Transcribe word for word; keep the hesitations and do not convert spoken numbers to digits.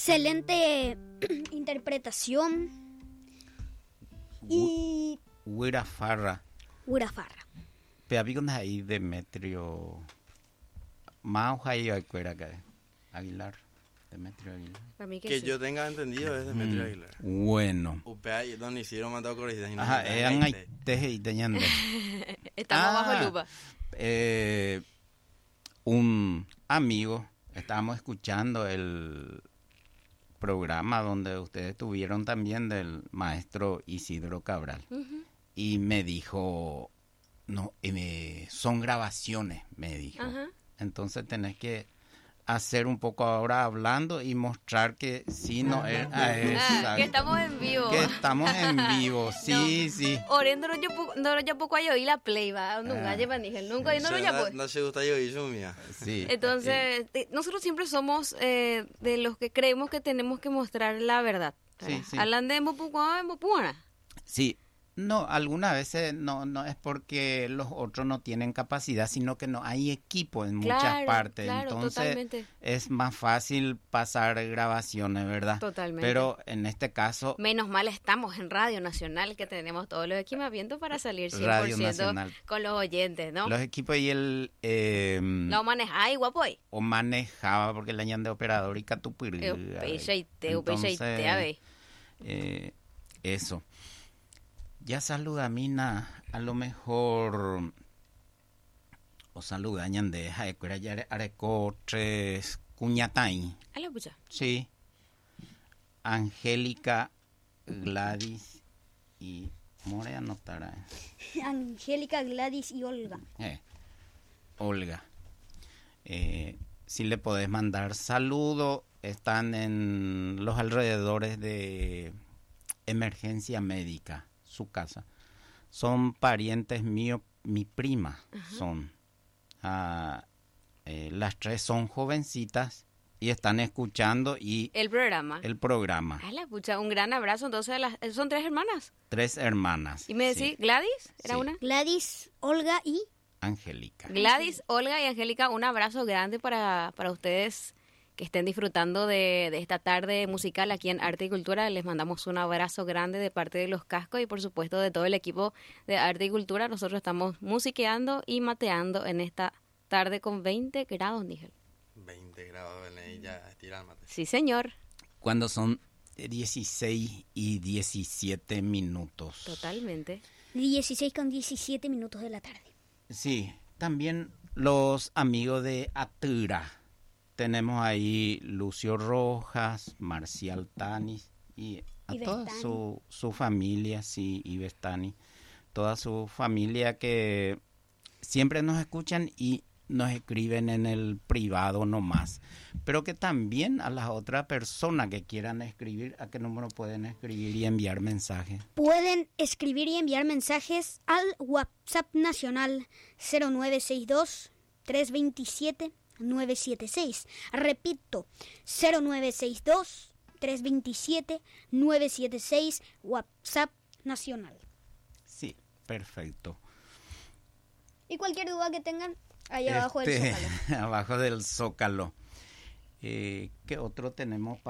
excelente interpretación y Huira Farra. Huira Farra. Pero había una ahí Demetrio. Más ahí Aguilar. Demetrio Aguilar. Para mí que, Que sí. yo tenga entendido es Demetrio Mm, Aguilar. Bueno. Upea y Don Isidro Matado Corrientes. Ajá, eran ahí teje y teñando. Estamos Ah, bajo lupa. Eh, un amigo, estábamos escuchando el programa donde ustedes tuvieron también del maestro Isidro Cabral. Ujú. Y me dijo, no, eh, son grabaciones, me dijo. Ajá. Entonces tenés que hacer un poco ahora hablando y mostrar que sí no es... ah, Ah, exacto. que estamos en vivo. Que estamos en vivo, sí, sí. Orendo no yo pu- no yo poco hay oír la play va, nunca Ah. llevan dije, nunca no lo ya No, pues. no se gusta yo y yo mía. Sí. Entonces, te- nosotros siempre somos eh, de los que creemos que tenemos que mostrar la verdad. Sí, sí. Hablan de Mbopucua, Mbopuana. Sí, no, algunas veces no no es porque los otros no tienen capacidad, sino que no hay equipo en muchas Claro, partes. claro, Entonces totalmente. es más fácil pasar grabaciones, ¿verdad? Totalmente. Pero en este caso, Menos mal estamos en Radio Nacional, que tenemos todos los equipamientos para salir cien por Radio ciento Nacional. con los oyentes, ¿no? los equipos y el... Eh, Lo manejáis, guapo. ahí. o manejaba, porque le añaden de operador y catupir. Eupecheite, eupecheite, a ver. Eh, eso. Ya saluda Mina, a lo mejor o saluda Ñande, Jaecuera ya areco tres cuñatain. A la pucha. Sí. Angélica, Gladys y More anotará. Angélica, Gladys y Olga. Eh, Olga. Eh, si le podés mandar saludo, están en los alrededores de Emergencia Médica, su casa. Son parientes míos, mi prima son. Ah, eh, las tres son jovencitas y están escuchando y El programa. el programa. A la pucha, un gran abrazo. Entonces, a las, son tres hermanas. Tres hermanas. Y me sí. decís, Gladys, ¿era Sí. una? Gladys, Olga y... Angélica. Gladys, Olga y Angélica, un abrazo grande para, para ustedes que estén disfrutando de, de esta tarde musical aquí en Arte y Cultura. Les mandamos un abrazo grande de parte de los Cascos y por supuesto de todo el equipo de Arte y Cultura. Nosotros estamos musiqueando y mateando en esta tarde con veinte grados, Nigel. veinte grados en ya estirar el mate. Sí, señor. Cuando son dieciséis y diecisiete minutos. Totalmente. dieciséis con diecisiete minutos de la tarde. Sí, también los amigos de Atura. Tenemos ahí Lucio Rojas, Marcial Tanis y a Y toda Bestani. su, su familia, sí, y Bestani, toda su familia que siempre nos escuchan y nos escriben en el privado nomás, pero que también a las otras personas que quieran escribir, ¿a qué número pueden escribir y enviar mensajes? Pueden escribir y enviar mensajes al WhatsApp nacional cero nueve seis dos, tres dos siete, nueve siete seis. Repito, cero nueve seis dos, tres dos siete, nueve siete seis, WhatsApp nacional. Sí, perfecto. Y cualquier duda que tengan, ahí abajo del Este, zócalo. abajo del Zócalo. Eh, ¿Qué otro tenemos?